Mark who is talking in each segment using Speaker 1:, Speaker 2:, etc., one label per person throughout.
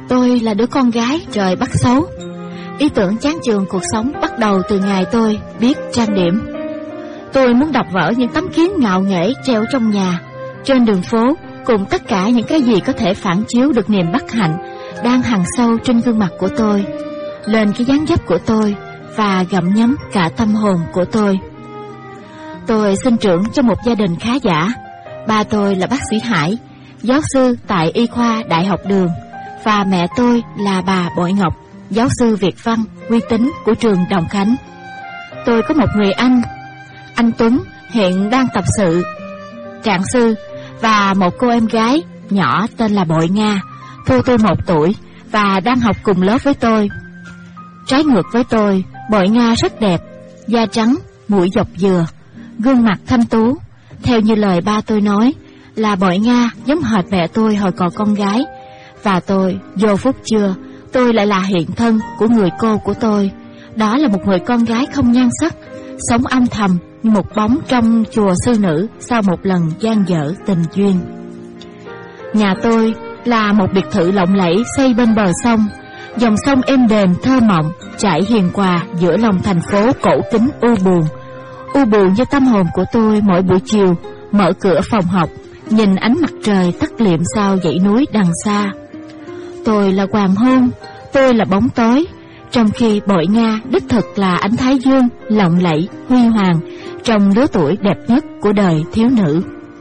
Speaker 1: Tôi là đứa con gái trời bắt xấu. Ý tưởng chán chường cuộc sống bắt đầu từ ngày tôi biết trang điểm. Tôi muốn đập vỡ những tấm kiến ngạo nghễ treo trong nhà, trên đường phố, cùng tất cả những cái gì có thể phản chiếu được niềm bất hạnh đang hằn sâu trên gương mặt của tôi, lên cái dáng dấp của tôi và gặm nhấm cả tâm hồn của tôi. Tôi sinh trưởng trong một gia đình khá giả. Ba tôi là bác sĩ Hải, giáo sư tại Y khoa Đại học Đường, và mẹ tôi là bà Bội Ngọc, giáo sư Việt văn uy tín của trường Đồng Khánh. Tôi có một người anh Tuấn, hiện đang tập sự trạng sư, và một cô em gái nhỏ tên là Bội Nga, thua tôi 1 tuổi và đang học cùng lớp với tôi. Trái ngược với tôi, Bội Nga rất đẹp, da trắng, mũi dọc dừa, gương mặt thanh tú. Theo như lời ba tôi nói, là Bội Nga giống hệt mẹ tôi hồi còn con gái. Và tôi, vô phút trưa, tôi lại là hiện thân của người cô của tôi. Đó là một người con gái không nhan sắc, sống âm thầm như một bóng trong chùa sư nữ sau một lần gian dở tình duyên. Nhà tôi là một biệt thự lộng lẫy xây bên bờ sông. Dòng sông êm đềm thơ mộng chảy hiền hòa giữa lòng thành phố cổ kính u buồn như tâm hồn của tôi mỗi buổi chiều mở cửa phòng học, nhìn ánh mặt trời tắt liệm sau dãy núi đằng xa. Tôi là hoàng hôn, tôi là bóng tối, trong khi Bội Nga đích thực là ánh thái dương lộng lẫy huy hoàng trong lứa tuổi đẹp nhất của đời thiếu nữ.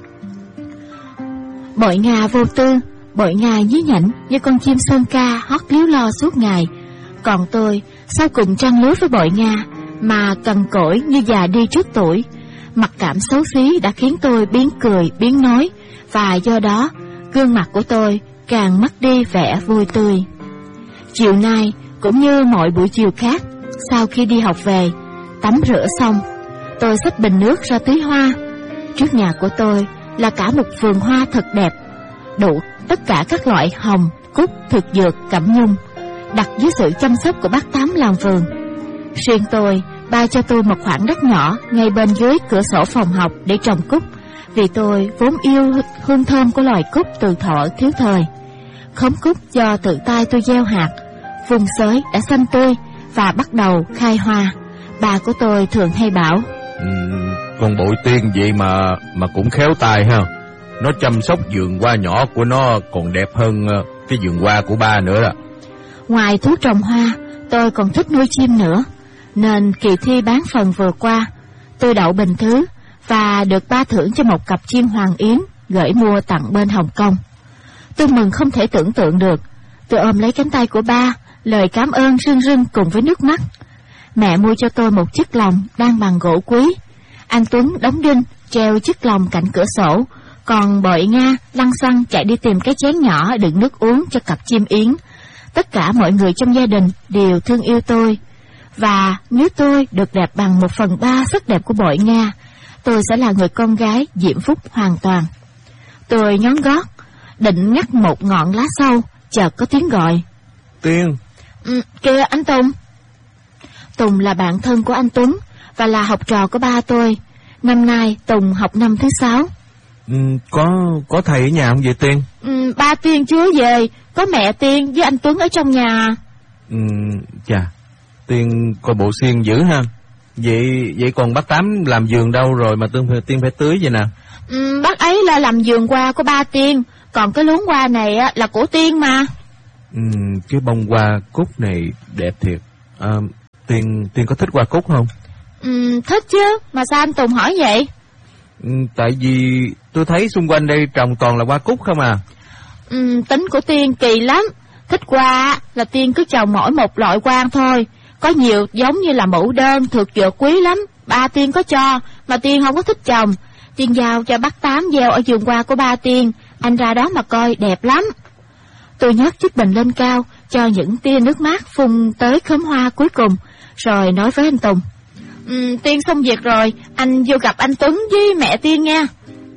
Speaker 1: Bội Nga vô tư, Bội Nga nhí nhảnh như con chim sơn ca hót líu lo suốt ngày. Còn tôi sau cùng trăng lứa với Bội Nga mà cằn cỗi như già đi trước tuổi. Mặc cảm xấu xí đã khiến tôi biến cười biến nói, và do đó gương mặt của tôi càng mất đi vẻ vui tươi. Chiều nay cũng như mọi buổi chiều khác, sau khi đi học về, tắm rửa xong, tôi xách bình nước ra tưới hoa. Trước nhà của tôi là cả một vườn hoa thật đẹp, đủ tất cả các loại hồng, cúc, thực dược, cẩm nhung, đặt dưới sự chăm sóc của bác Tám làm vườn. Riêng tôi, ba cho tôi một khoảng đất nhỏ ngay bên dưới cửa sổ phòng học để trồng cúc, vì tôi vốn yêu hương thơm của loài cúc từ thuở thiếu thời. Khóm cúc do tự tay tôi gieo hạt, vùng xới đã xanh tươi và bắt đầu khai hoa. Ba của tôi thường hay bảo:
Speaker 2: con Bội Tiên vậy mà cũng khéo tay ha. Nó chăm sóc vườn hoa nhỏ của nó còn đẹp hơn cái vườn hoa của ba nữa đó.
Speaker 1: Ngoài thú trồng hoa, tôi còn thích nuôi chim nữa, nên kỳ thi bán phần vừa qua, tôi đậu bình thứ và được ba thưởng cho một cặp chim hoàng yến gửi mua tặng bên Hồng Kông. Tôi mừng không thể tưởng tượng được. Tôi ôm lấy cánh tay của ba, lời cảm ơn rưng rưng cùng với nước mắt. Mẹ mua cho tôi một chiếc lồng đan bằng gỗ quý. Anh Tuấn đóng đinh treo chiếc lồng cạnh cửa sổ, còn Bội Nga lăng xăng chạy đi tìm cái chén nhỏ đựng nước uống cho cặp chim yến. Tất cả mọi người trong gia đình đều thương yêu tôi, và nếu tôi được đẹp bằng 1/3 sắc đẹp của Bội Nga, tôi sẽ là người con gái diễm phúc hoàn toàn. Tôi nhón gót, định ngắt một ngọn lá sâu, chợt có tiếng gọi:
Speaker 2: Tiên.
Speaker 1: Kìa anh Tùng. Tùng là bạn thân của anh Tuấn và là học trò của ba tôi. Năm nay Tùng học năm thứ 6.
Speaker 2: Có thầy ở nhà không vậy Tiên?
Speaker 1: Ba Tiên chưa về, có mẹ Tiên với anh Tuấn ở trong nhà.
Speaker 2: Chà, Tiên coi bộ xiên dữ ha. Vậy còn bác Tám làm vườn đâu rồi mà Tiên phải tưới vậy nè?
Speaker 1: Bác ấy là làm vườn hoa của ba Tiên, còn cái luống hoa này là của Tiên mà.
Speaker 2: Cái bông hoa cúc này đẹp thiệt. Tiên có thích hoa cúc không?
Speaker 1: Thích chứ, mà sao anh Tùng hỏi vậy?
Speaker 2: Tại vì tôi thấy xung quanh đây trồng toàn là hoa cúc không à.
Speaker 1: Tính của Tiên kỳ lắm. Thích hoa là Tiên cứ trồng mỗi một loại hoa thôi. Có nhiều giống như là mẫu đơn, thực dược quý lắm. Ba Tiên có cho, mà Tiên không có thích trồng. Tiên giao cho bác Tám gieo ở vườn hoa của ba Tiên. Anh ra đó mà coi, đẹp lắm. Tôi nhấc chiếc bình lên cao, cho những tia nước mát phun tới khóm hoa cuối cùng, rồi nói với anh Tùng: Tiên xong việc rồi, anh vô gặp anh Tuấn với mẹ Tiên nha.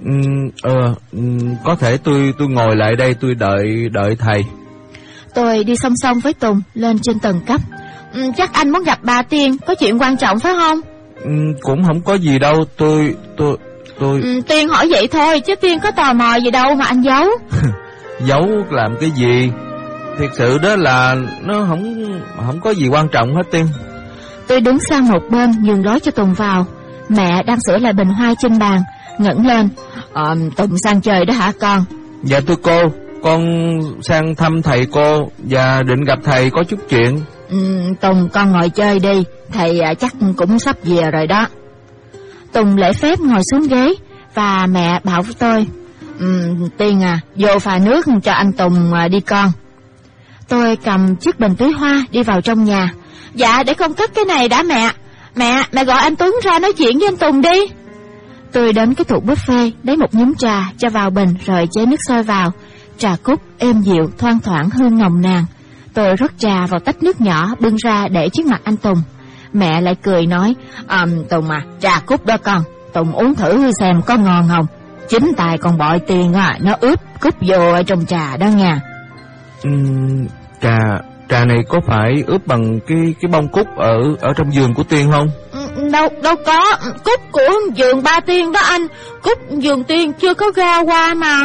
Speaker 2: Có thể tôi ngồi lại đây tôi đợi thầy.
Speaker 1: Tôi đi song song với Tùng lên trên tầng cấp. Chắc anh muốn gặp bà Tiên, có chuyện quan trọng phải không?
Speaker 2: Cũng không có gì đâu, tôi
Speaker 1: Tiên hỏi vậy thôi, chứ Tiên có tò mò gì đâu mà anh giấu.
Speaker 2: Giấu làm cái gì? thiệt sự đó là nó không có gì quan trọng hết Tiên.
Speaker 1: Tôi đứng sang một bên nhường gói cho Tùng vào. Mẹ đang sửa lại bình hoa trên bàn, ngẩng lên. Tùng sang chơi đó hả con?
Speaker 2: Dạ thưa cô, con sang thăm thầy cô và định gặp thầy có chút chuyện.
Speaker 1: Tùng con ngồi chơi đi, thầy chắc cũng sắp về rồi đó. Tùng lễ phép ngồi xuống ghế và mẹ bảo với tôi, Tiên à, vô pha nước cho anh Tùng đi con. Tôi cầm chiếc bình tưới hoa đi vào trong nhà. Dạ để con cất cái này đã mẹ. Mẹ gọi anh Tuấn ra nói chuyện với anh Tùng đi. Tôi đến cái tủ buffet lấy một nhúm trà cho vào bình rồi chế nước sôi vào. Trà cúc êm dịu thoang thoảng hương nồng nàn. Tôi rót trà vào tách nước nhỏ bưng ra để trước mặt anh Tùng. Mẹ lại cười nói, Tùng à, trà cúc đó con, Tùng uống thử xem có ngon không. Chính tài con bội Tiền nó ướp cúc vô ở trong trà đó nha.
Speaker 2: Trà này có phải ướp bằng cái bông cúc ở trong vườn của Tiên không?
Speaker 1: Đâu có, cúc của vườn ba Tiên đó anh. Cúc vườn Tiên chưa có ra hoa mà.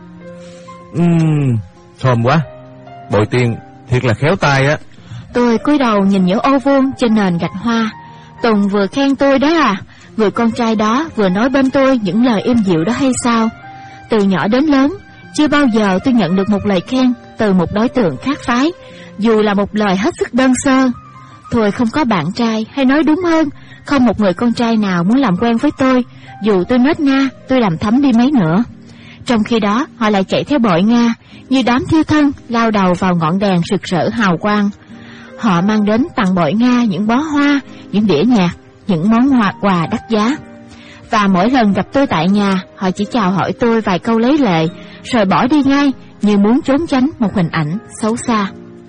Speaker 2: Thơm quá. Bội Tiên thiệt là khéo tay á.
Speaker 1: Tôi cúi đầu nhìn những ô vuông trên nền gạch hoa. Tùng vừa khen tôi đó à, người con trai đó vừa nói bên tôi những lời êm dịu đó hay sao? Từ nhỏ đến lớn, chưa bao giờ tôi nhận được một lời khen từ một đối tượng khác phái, dù là một lời hết sức đơn sơ. Tôi không có bạn trai, hay nói đúng hơn, không một người con trai nào muốn làm quen với tôi, dù tôi nết na, tôi làm thấm đi mấy nữa. Trong khi đó, họ lại chạy theo Bội Nga, như đám thiêu thân lao đầu vào ngọn đèn rực rỡ hào quang. Họ mang đến tặng Bội Nga những bó hoa, những đĩa nhạc, những món quà đắt giá. Và mỗi lần gặp tôi tại nhà, họ chỉ chào hỏi tôi vài câu lấy lệ, rồi bỏ đi ngay, như muốn trốn tránh một hình ảnh xấu xa.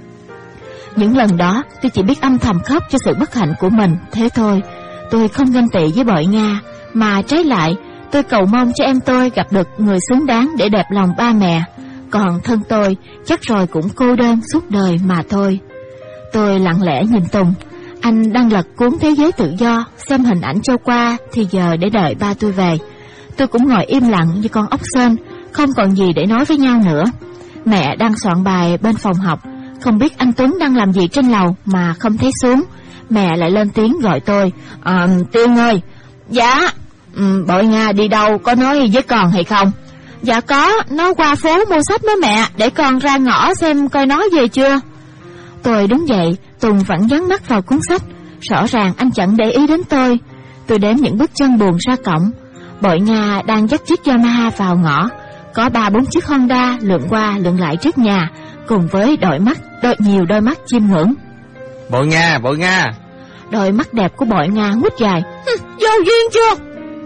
Speaker 1: Những lần đó, tôi chỉ biết âm thầm khóc cho sự bất hạnh của mình, thế thôi. Tôi không ganh tị với Bội Nga, mà trái lại, tôi cầu mong cho em tôi gặp được người xứng đáng để đẹp lòng ba mẹ. Còn thân tôi, chắc rồi cũng cô đơn suốt đời mà thôi. Tôi lặng lẽ nhìn Tùng. Anh đang lật cuốn Thế Giới Tự Do, xem hình ảnh trôi qua thì giờ để đợi ba tôi về. Tôi cũng ngồi im lặng như con ốc sên, không còn gì để nói với nhau nữa. Mẹ đang soạn bài bên phòng học, không biết anh Tuấn đang làm gì trên lầu mà không thấy xuống. Mẹ lại lên tiếng gọi tôi, Tiên ơi. Dạ. Bội Nga đi đâu, có nói với con hay không? Dạ có, nó qua phố mua sách đó mẹ, để con ra ngõ xem coi nó về chưa. Tôi đứng dậy, Tùng vẫn dán mắt vào cuốn sách. Rõ ràng anh chẳng để ý đến tôi. Tôi đếm những bước chân buồn ra cổng. Bội Nga đang dắt chiếc Yamaha vào ngõ. Có 3-4 chiếc Honda lượn qua lượn lại trước nhà, cùng với nhiều đôi mắt chiêm ngưỡng.
Speaker 2: Bội Nga.
Speaker 1: Đôi mắt đẹp của Bội Nga ngút dài. Vô duyên chưa?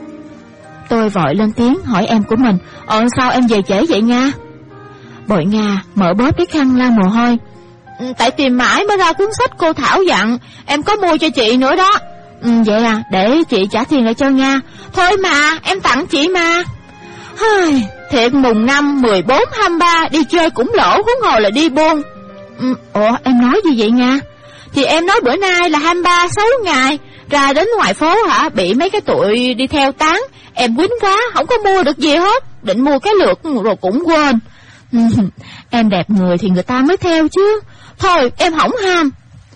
Speaker 1: Tôi vội lên tiếng hỏi em của mình, sao em về trễ vậy Nga? Bội Nga mở bóp cái khăn lau mồ hôi. Tại tìm mãi mới ra cuốn sách cô Thảo dặn, em có mua cho chị nữa đó. Vậy à, để chị trả tiền lại cho Nga. Thôi mà, em tặng chị mà. Thiệt mùng 5, 14, 23 đi chơi cũng lỗ, huống hồ là đi buôn. Ủa em nói gì vậy Nga? Thì em nói bữa nay là 23 6 ngày, ra đến ngoài phố hả, bị mấy cái tụi đi theo tán. Em quýnh quá, không có mua được gì hết, định mua cái lượt rồi cũng quên. Em đẹp người thì người ta mới theo chứ. Thôi em hổng ham.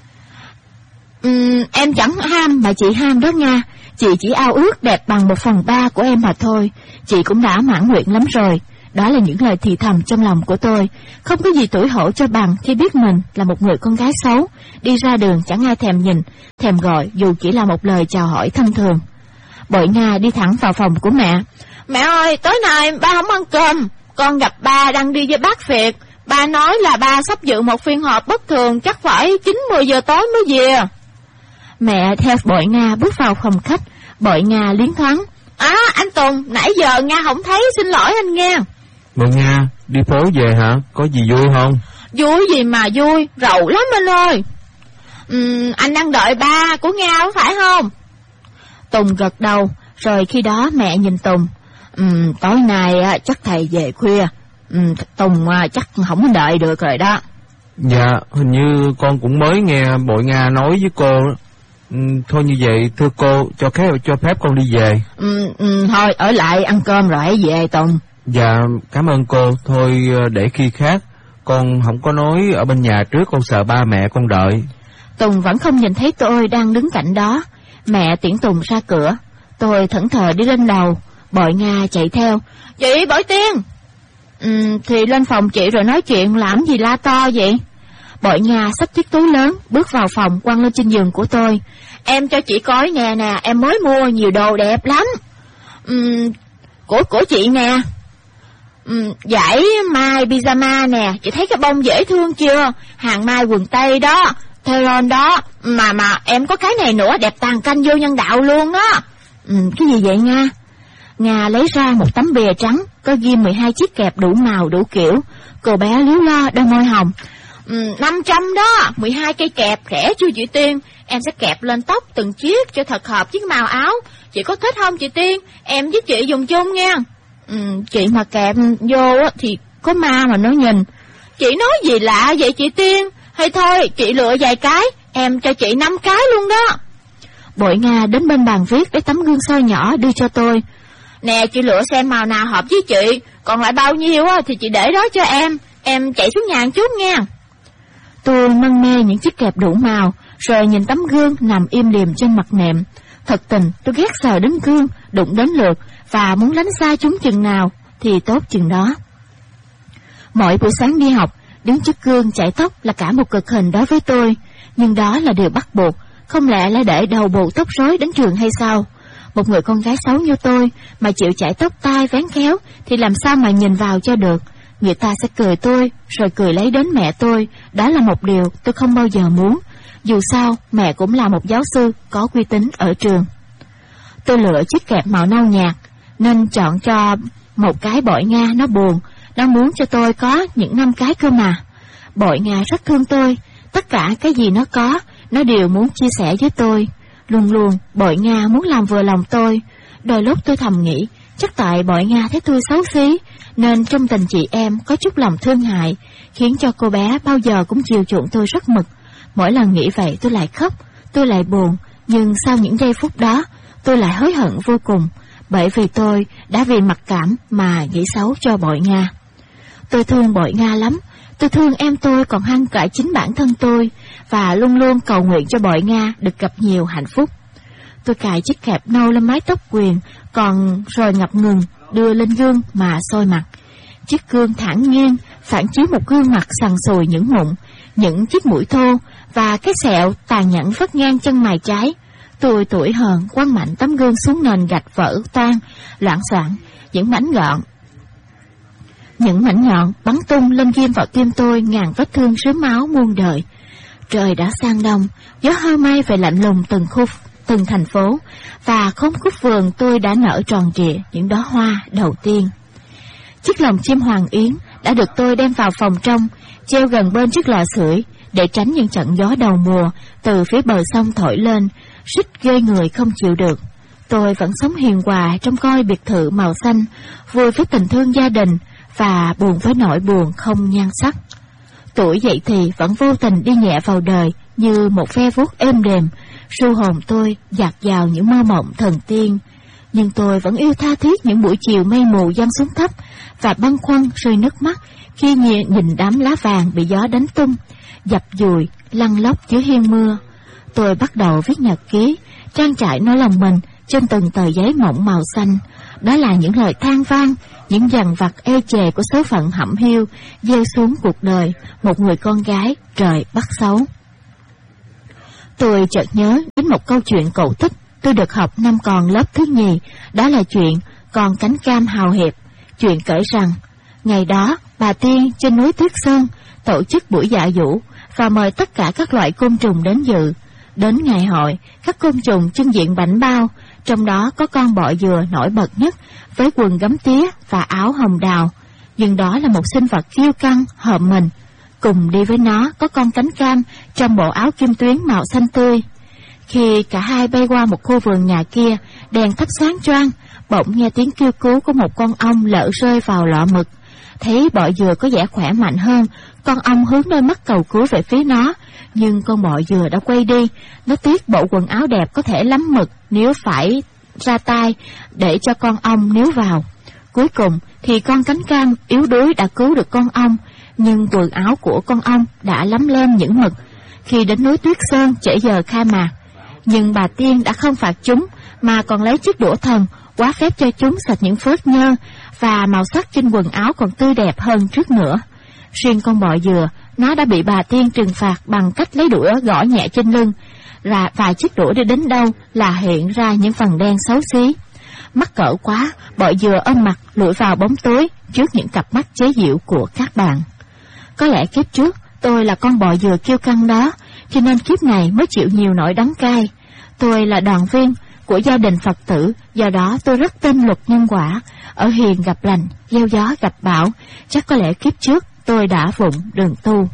Speaker 1: Em chẳng ham mà chị ham đó Nga. Chị chỉ ao ước đẹp bằng 1/3 của em mà thôi. Chị cũng đã mãn nguyện lắm rồi. Đó là những lời thì thầm trong lòng của tôi. Không có gì tủi hổ cho bằng khi biết mình là một người con gái xấu, đi ra đường chẳng ai thèm nhìn, thèm gọi dù chỉ là một lời chào hỏi thông thường. Bội Nga đi thẳng vào phòng của mẹ. Mẹ ơi, tối nay ba không ăn cơm. Con gặp ba đang đi với bác Việt. Ba nói là ba sắp dự một phiên họp bất thường, chắc phải 9-10 giờ tối mới về. Mẹ theo Bội Nga bước vào phòng khách. Bội Nga liến thoáng. Anh Tùng, nãy giờ Nga không thấy, xin lỗi anh nghe.
Speaker 2: Bội Nga, đi phố về hả? Có gì vui không?
Speaker 1: Vui gì mà vui, rầu lắm anh ơi. Anh đang đợi ba của Nga phải không? Tùng gật đầu, rồi khi đó mẹ nhìn Tùng. Tối nay chắc thầy về khuya. Tùng chắc không đợi được rồi đó.
Speaker 2: Dạ, hình như con cũng mới nghe Bội Nga nói với cô. Thôi như vậy thưa cô, cho phép con đi về.
Speaker 1: Thôi ở lại ăn cơm rồi hãy về Tùng.
Speaker 2: Dạ, cảm ơn cô. Thôi để khi khác Con không có nói ở bên nhà trước, con sợ ba mẹ con đợi.
Speaker 1: Tùng vẫn không nhìn thấy tôi đang đứng cạnh đó. Mẹ tiễn Tùng ra cửa. Tôi thẫn thờ đi lên lầu. Bội Nga chạy theo. Chị Bội Tiên. Thì lên phòng chị rồi nói chuyện, làm gì la to vậy? Bội Nga xách chiếc túi lớn bước vào phòng, quăng lên trên giường của tôi. Em cho chị coi nè, em mới mua nhiều đồ đẹp lắm. Của chị nè. Dãy mai pyjama nè, chị thấy cái bông dễ thương chưa? Hàng mai quần tây đó, Theron đó. Mà em có cái này nữa, đẹp tàn canh vô nhân đạo luôn đó. Cái gì vậy Nga? Nga lấy ra một tấm bìa trắng, có ghi 12 chiếc kẹp đủ màu đủ kiểu. Cô bé líu lo đôi môi hồng. 500 đó, 12 cây kẹp, rẻ chưa chị Tiên? Em sẽ kẹp lên tóc từng chiếc cho thật hợp chiếc màu áo. Chị có thích không chị Tiên? Em với chị dùng chung nha. Chị mà kẹp vô thì có ma mà nó nhìn. Chị nói gì lạ vậy chị Tiên? Hay thôi, chị lựa vài cái, em cho chị 5 cái luôn đó. Bội Nga đến bên bàn viết lấy tấm gương soi nhỏ đưa cho tôi. Nè, chị lựa xem màu nào hợp với chị, còn lại bao nhiêu thì chị để đó cho em chạy xuống nhà một chút nha. Tôi mân mê những chiếc kẹp đủ màu, rồi nhìn tấm gương nằm im lìm trên mặt nệm. Thật tình, tôi ghét sờ đến gương, đụng đến lượt, và muốn lánh xa chúng chừng nào thì tốt chừng đó. Mỗi buổi sáng đi học, đứng trước gương chải tóc là cả một cực hình đối với tôi, nhưng đó là điều bắt buộc, không lẽ lại để đầu buộc tóc rối đến trường hay sao? Một người con gái xấu như tôi mà chịu chải tóc tai vén khéo thì làm sao mà nhìn vào cho được? Người ta sẽ cười tôi, rồi cười lấy đến mẹ tôi. Đó là một điều tôi không bao giờ muốn. Dù sao, mẹ cũng là một giáo sư có uy tín ở trường. Tôi lựa chiếc kẹp màu nâu nhạt, nên chọn cho một cái Bội Nga nó buồn. Nó muốn cho tôi có những 5 cái cơ mà. Bội Nga rất thương tôi. Tất cả cái gì nó có, nó đều muốn chia sẻ với tôi. Luôn luôn, Bội Nga muốn làm vừa lòng tôi. Đôi lúc tôi thầm nghĩ, chắc tại Bội Nga thấy tôi xấu xí, nên trong tình chị em có chút lòng thương hại, khiến cho cô bé bao giờ cũng chiều chuộng tôi rất mực. Mỗi lần nghĩ vậy tôi lại khóc, tôi lại buồn, nhưng sau những giây phút đó, tôi lại hối hận vô cùng, bởi vì tôi đã vì mặc cảm mà nghĩ xấu cho Bội Nga. Tôi thương Bội Nga lắm, tôi thương em tôi còn hơn cả chính bản thân tôi, và luôn luôn cầu nguyện cho Bội Nga được gặp nhiều hạnh phúc. Tôi cài chiếc kẹp nâu lên mái tóc quyền, còn rồi ngập ngừng đưa lên gương mà soi mặt. Chiếc gương thẳng nghiêng phản chiếu một gương mặt sần sùi những mụn, những chiếc mũi thô và cái sẹo tàn nhẫn vắt ngang chân mày trái. Tôi tủi hờn quăng mạnh tấm gương xuống nền gạch vỡ toang, loạng xoạng những mảnh nhọn bắn tung lên ghim vào tim tôi ngàn vết thương rớm máu muôn đời. Trời đã sang đông, gió hơi may về lạnh lùng từng thành phố, và khóm khúc vườn tôi đã nở tròn trịa những đóa hoa đầu tiên. Chiếc lồng chim hoàng yến đã được tôi đem vào phòng trong, treo gần bên chiếc lò sưởi để tránh những trận gió đầu mùa từ phía bờ sông thổi lên, rít ghê người không chịu được. Tôi vẫn sống hiền hòa trong ngôi biệt thự màu xanh, vui với tình thương gia đình và buồn với nỗi buồn không nhan sắc. Tuổi dậy thì vẫn vô tình đi nhẹ vào đời như một ve vuốt êm đềm, ru hồn tôi dạt vào những mơ mộng thần tiên. Nhưng tôi vẫn yêu tha thiết những buổi chiều mây mù giăng xuống thấp và băn khoăn rơi nước mắt khi nhìn đám lá vàng bị gió đánh tung, dập dùi, lăn lóc dưới hiên mưa. Tôi bắt đầu viết nhật ký, trang trải nỗi lòng mình trên từng tờ giấy mỏng màu xanh. Đó là những lời than vang, những dằn vặt ê chề của số phận hẩm hiu gieo xuống cuộc đời một người con gái trời bắt xấu. Tôi chợt nhớ đến một câu chuyện cổ tích tôi được học năm còn lớp thứ nhì. Đó là chuyện Con Cánh Cam Hào Hiệp. Chuyện kể rằng ngày đó bà Tiên trên núi Tuyết Sơn tổ chức buổi dạ dỗ và mời tất cả các loại côn trùng đến dự. Đến ngày hội, các côn trùng trưng diện bảnh bao, trong đó có con bọ dừa nổi bật nhất với quần gấm tía và áo hồng đào. Nhưng đó là một sinh vật kiêu căng, hợm mình. Cùng đi với nó có con cánh cam trong bộ áo kim tuyến màu xanh tươi. Khi cả hai bay qua một khu vườn nhà kia, đèn thắp sáng choang, bỗng nghe tiếng kêu cứu của một con ong lỡ rơi vào lọ mực. Thấy bọ dừa có vẻ khỏe mạnh hơn, con ong hướng đôi mắt cầu cứu về phía nó, nhưng con bọ dừa đã quay đi. Nó tiếc bộ quần áo đẹp có thể lắm mực nếu phải ra tay để cho con ong níu vào. Cuối cùng thì con cánh cam yếu đuối đã cứu được con ong. nhưng quần áo của con ong đã lấm lem những mực. Khi đến núi Tuyết Sơn trễ giờ khai mạc, nhưng bà tiên đã không phạt chúng, mà còn lấy chiếc đũa thần quá phép cho chúng sạch những phớt nhơ, và màu sắc trên quần áo còn tươi đẹp hơn trước nữa. Riêng con bọ dừa, nó đã bị bà tiên trừng phạt bằng cách lấy đũa gõ nhẹ trên lưng, và chiếc đũa đi đến đâu là hiện ra những phần đen xấu xí. Mắc cỡ quá, bọ dừa ôm mặt lủi vào bóng tối trước những cặp mắt chế giễu của các bạn. Có lẽ kiếp trước tôi là con bọ dừa kiêu căng đó, cho nên kiếp này mới chịu nhiều nỗi đắng cay. Tôi là đoàn viên của gia đình Phật tử, do đó tôi rất tin luật nhân quả. Ở hiền gặp lành, gieo gió gặp bão. Chắc có lẽ kiếp trước tôi đã vụng đường tu.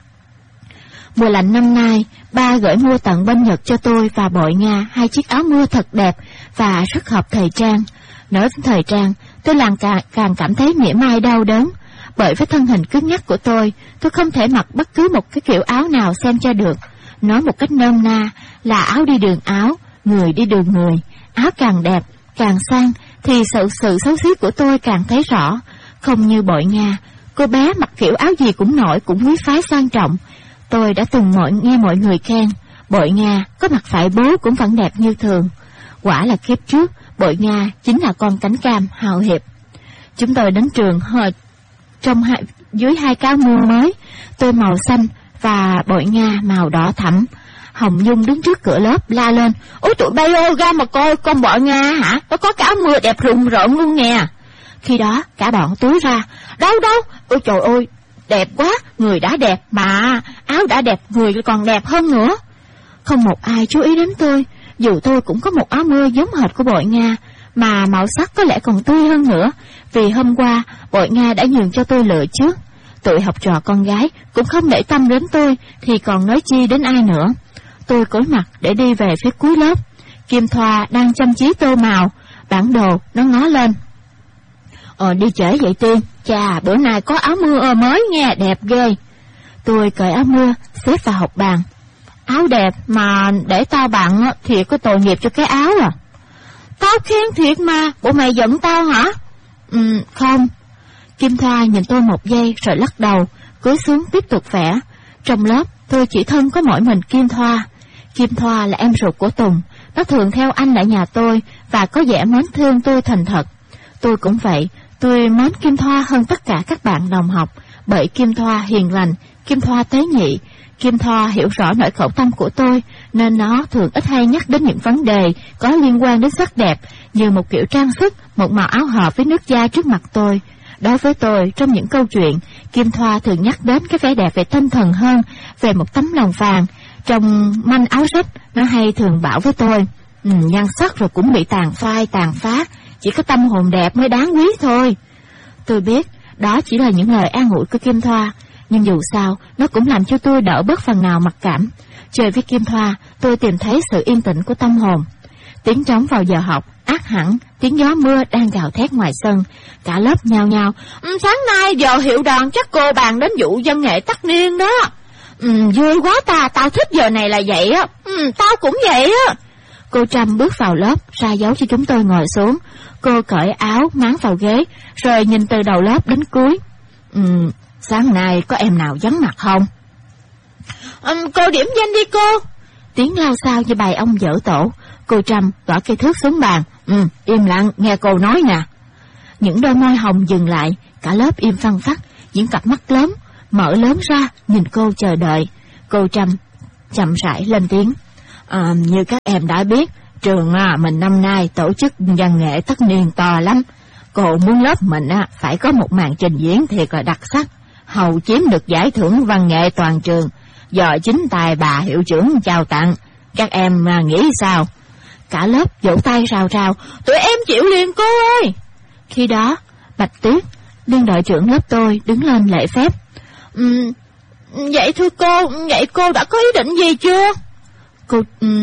Speaker 1: Mùa lạnh năm nay, ba gửi mua tận bên Nhật cho tôi và Bội Nga 2 chiếc áo mưa thật đẹp và rất hợp thời trang. Nói đến thời trang, tôi càng cảm thấy mỉa mai đau đớn. Bởi với thân hình cứng nhắc của tôi không thể mặc bất cứ một cái kiểu áo nào xem cho được. Nói một cách nôm na là áo đi đường áo, người đi đường người. Áo càng đẹp, càng sang thì sự xấu xí của tôi càng thấy rõ. Không như Bội Nga, cô bé mặc kiểu áo gì cũng nổi, cũng quý phái sang trọng. Tôi đã từng nghe mọi người khen, Bội Nga có mặc phải bố cũng vẫn đẹp như thường. Quả là kiếp trước, Bội Nga chính là con cánh cam hào hiệp. Chúng tôi đến trường dưới 2 cái áo mưa mới, tôi màu xanh và Bội Nga màu đỏ thẫm. Hồng Nhung đứng trước cửa lớp la lên, ôi tụi bay ơi, ra mà coi con Bội Nga hả, nó có cái áo mưa đẹp rùng rợn luôn nè. Khi đó cả bọn túi ra, đâu, ôi trời ơi, đẹp quá, người đã đẹp mà áo đã đẹp, người còn đẹp hơn nữa. Không một ai chú ý đến tôi, dù tôi cũng có một áo mưa giống hệt của Bội Nga, mà màu sắc có lẽ còn tươi hơn nữa, vì hôm qua Bội Nga đã nhường cho tôi lựa trước. Tụi học trò con gái cũng không để tâm đến tôi, thì còn nói chi đến ai nữa. Tôi cúi mặt để đi về phía cuối lớp. Kim Thoa đang chăm chí tô màu bản đồ, nó ngó lên. Đi trễ vậy Tiên, chà bữa nay có áo mưa mới nghe, đẹp ghê. Tôi cởi áo mưa xếp vào học bàn. Áo đẹp mà để tao bận thì có tội nghiệp cho cái áo à. Tao khen thiệt mà, bộ mày giận tao hả? Không. Kim Thoa nhìn tôi một giây rồi lắc đầu, cúi xuống tiếp tục vẽ. Trong lớp tôi chỉ thân có mỗi mình Kim Thoa. Kim Thoa là em ruột của Tùng, nó thường theo anh lại nhà tôi và có vẻ mến thương tôi thành thật. Tôi cũng vậy, tôi mến Kim Thoa hơn tất cả các bạn đồng học, bởi Kim Thoa hiền lành, Kim Thoa tế nhị. Kim Thoa hiểu rõ nỗi khổ tâm của tôi, nên nó thường ít hay nhắc đến những vấn đề có liên quan đến sắc đẹp, như một kiểu trang sức, một màu áo hợp với nước da trước mặt tôi. Đối với tôi, trong những câu chuyện, Kim Thoa thường nhắc đến cái vẻ đẹp về tinh thần hơn, về một tấm lòng vàng. Trong manh áo rách, nó hay thường bảo với tôi, nhan sắc rồi cũng bị tàn phá, chỉ có tâm hồn đẹp mới đáng quý thôi. Tôi biết, đó chỉ là những lời an ủi của Kim Thoa, nhưng dù sao, nó cũng làm cho tôi đỡ bớt phần nào mặc cảm. Chơi với Kim Thoa, tôi tìm thấy sự yên tĩnh của tâm hồn. Tiếng trống vào giờ học, át hẳn, tiếng gió mưa đang gào thét ngoài sân. Cả lớp nhao nhao, sáng nay giờ hiệu đoàn chắc cô bàn đến vụ văn nghệ tất niên đó. Vui quá tao thích giờ này là vậy á. Tao cũng vậy á. Cô Trâm bước vào lớp, ra dấu cho chúng tôi ngồi xuống. Cô cởi áo, máng vào ghế, rồi nhìn từ đầu lớp đến cuối. Sáng nay có em nào vắng mặt không? Cô điểm danh đi cô. Tiếng lao xao như bài ông dở tổ. Cô Trâm gõ cây thước xuống bàn. Im lặng, nghe cô nói nè. Những đôi môi hồng dừng lại, cả lớp im phăng phắc, những cặp mắt lớn mở lớn ra nhìn cô chờ đợi. Cô Trâm chậm rãi lên tiếng. Như các em đã biết, trường mình năm nay tổ chức văn nghệ tất niên to lắm. Cô muốn lớp mình phải có một màn trình diễn thiệt là đặc sắc, hầu chiếm được giải thưởng văn nghệ toàn trường do chính tay bà hiệu trưởng trao tặng. Các em nghĩ sao? Cả lớp vỗ tay rào rào. Tụi em chịu liền cô ơi. Khi đó Bạch Tuyết, liên đội trưởng lớp tôi, đứng lên lễ phép. Vậy thưa cô, vậy cô đã có ý định gì chưa? Cô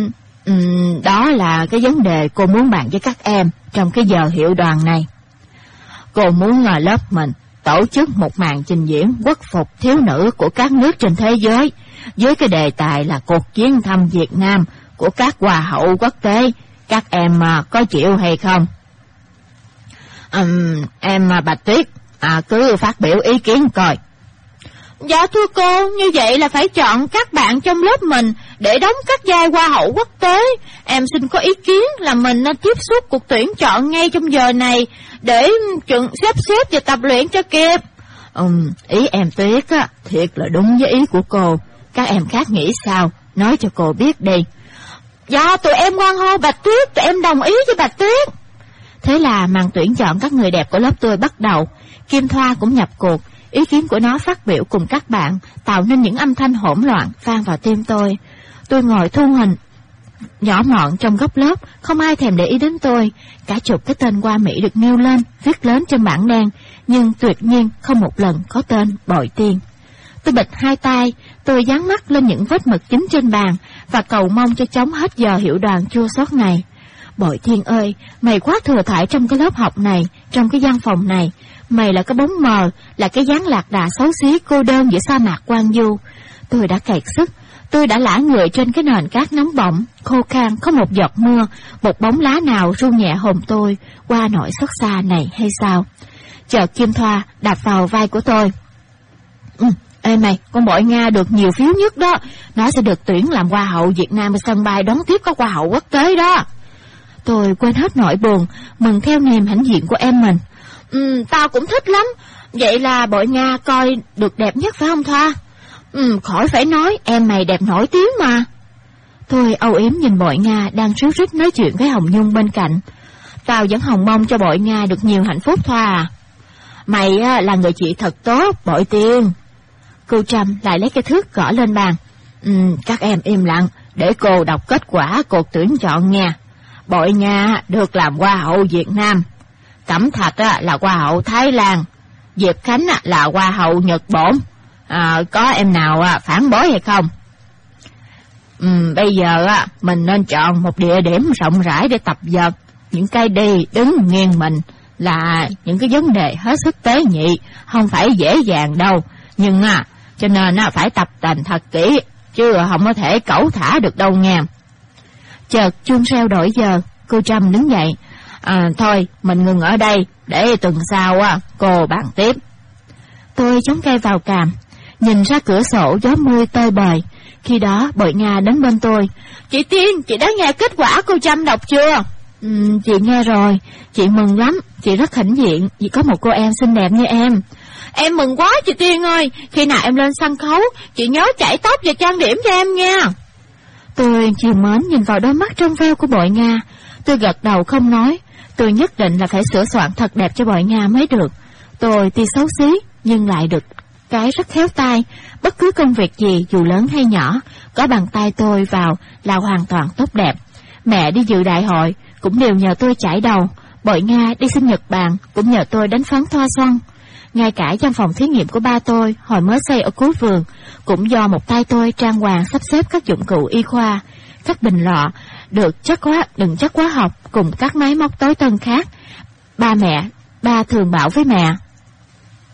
Speaker 1: đó là cái vấn đề cô muốn bàn với các em trong cái giờ hiệu đoàn này. Cô muốn lớp mình tổ chức một màn trình diễn quốc phục thiếu nữ của các nước trên thế giới, với cái đề tài là cuộc chiến thăm Việt Nam của các hoa hậu quốc tế. Các em có chịu hay không? Em Bạch Tuyết, cứ phát biểu ý kiến coi. Dạ thưa cô, như vậy là phải chọn các bạn trong lớp mình để đóng các vai hoa hậu quốc tế. Em xin có ý kiến là mình nên tiếp xúc cuộc tuyển chọn ngay trong giờ này để sắp xếp và tập luyện cho kịp.
Speaker 3: Ý em Tuyết á, thiệt là đúng với ý của cô. Các em khác nghĩ sao? Nói cho cô biết đi.
Speaker 1: Dạ, tụi em hoan hô Bạch Tuyết, tụi em đồng ý với Bạch Tuyết.
Speaker 3: Thế là màn tuyển chọn các người đẹp của lớp tôi bắt đầu. Kim Thoa cũng nhập cuộc. Ý kiến của nó phát biểu cùng các bạn, tạo nên những âm thanh hỗn loạn vang vào tim tôi. Tôi ngồi thu hình nhỏ mọn trong góc lớp, không ai thèm để ý đến tôi. Cả chục cái tên Hoa Mỹ được nêu lên, viết lớn trên bảng đen, nhưng tuyệt nhiên không một lần có tên Bội Tiên. Tôi bịt hai tay, tôi dán mắt lên những vết mực chính trên bàn và cầu mong cho chóng hết giờ hiệu đoàn chua xót này. Bội Thiên ơi, mày quá thừa thãi trong cái lớp học này, trong cái văn phòng này. Mày là cái bóng mờ, là cái dáng lạc đà xấu xí cô đơn giữa sa mạc hoang vu. Tôi đã cày sức, tôi đã lả người trên cái nền cát nóng bỏng, khô khan, không một giọt mưa, một bóng lá nào ru nhẹ hồn tôi qua nỗi xót xa này hay sao? Chợt Kim Thoa đạp vào vai của tôi. Ê mày, con Bội Nga được nhiều phiếu nhất đó. Nó sẽ được tuyển làm hoa hậu Việt Nam ở sân bay đón tiếp các hoa hậu quốc tế đó. Tôi quên hết nỗi buồn, mừng theo niềm hãnh diện của em mình.
Speaker 1: Tao cũng thích lắm. Vậy là Bội Nga coi được đẹp nhất phải không Thoa? Khỏi phải nói, em mày đẹp nổi tiếng mà.
Speaker 3: Tôi âu yếm nhìn Bội Nga đang ríu rít nói chuyện với Hồng Nhung bên cạnh. Tao vẫn hồng mong cho Bội Nga được nhiều hạnh phúc Thoa à.
Speaker 1: Mày là người chị thật tốt, Bội Tiên.
Speaker 3: Cô Trâm lại lấy cái thước gõ lên bàn.
Speaker 1: Các em im lặng, để cô đọc kết quả cuộc tuyển chọn nha. Bội Nga được làm hoa hậu Việt Nam. Cẩm Thạch là hoa hậu Thái Lan. Diệp Khánh là hoa hậu Nhật Bản. Có em nào phản đối hay không? Bây giờ mình nên chọn một địa điểm rộng rãi để tập dượt. Những cái đi đứng nghiêng mình là những cái vấn đề hết sức tế nhị, không phải dễ dàng đâu. Nhưng cho nên phải tập tành thật kỹ, chứ không có thể cẩu thả được đâu nha.
Speaker 3: Chợt chuông reo đổi giờ, cô Trâm đứng dậy.
Speaker 1: Thôi mình ngừng ở đây, để tuần sau cô bàn tiếp.
Speaker 3: Tôi chống cây vào càm, nhìn ra cửa sổ gió mưa tơi bời. Khi đó Bội Nga đến bên tôi.
Speaker 1: Chị Tiên, chị đã nghe kết quả cô Trâm đọc chưa?
Speaker 3: Chị nghe rồi, chị mừng lắm, chị rất hãnh diện vì có một cô em xinh đẹp như em.
Speaker 1: Em mừng quá chị Tiên ơi, khi nào em lên sân khấu, chị nhớ chải tóc và trang điểm cho em nha.
Speaker 3: Tôi chiều mến nhìn vào đôi mắt trong veo của Bội Nga. Tôi gật đầu không nói. Tôi nhất định là phải sửa soạn thật đẹp cho Bội Nga mới được. Tôi tuy xấu xí nhưng lại được cái rất khéo tay. Bất cứ công việc gì dù lớn hay nhỏ, có bàn tay tôi vào là hoàn toàn tốt đẹp. Mẹ đi dự đại hội cũng đều nhờ tôi chải đầu. Bội Nga đi sinh Nhật Bản cũng nhờ tôi đánh phấn thoa xoăn. Ngay cả trong phòng thí nghiệm của ba tôi hồi mới xây ở cuối vườn cũng do một tay tôi trang hoàng sắp xếp các dụng cụ y khoa, các bình lọ đựng chất hóa học cùng các máy móc tối tân khác. Ba thường bảo với mẹ,